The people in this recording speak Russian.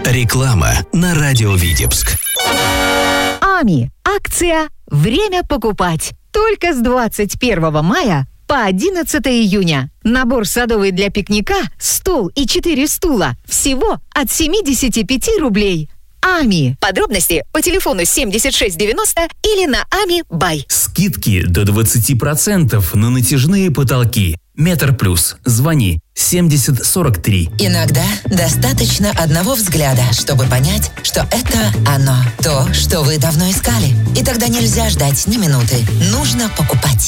Реклама на радио Витебск. АМИ. Акция «Время покупать». Только с 21 мая по 11 июня. Набор садовый для пикника, стол и 4 стула. Всего от 75 рублей. АМИ. Подробности по телефону 7690 или на АМИ Бай. Скидки до 20% на натяжные потолки. Метр Плюс. Звони 7043. Иногда достаточно одного взгляда, чтобы понять, что это оно. То, что вы давно искали. И тогда нельзя ждать ни минуты. Нужно покупать.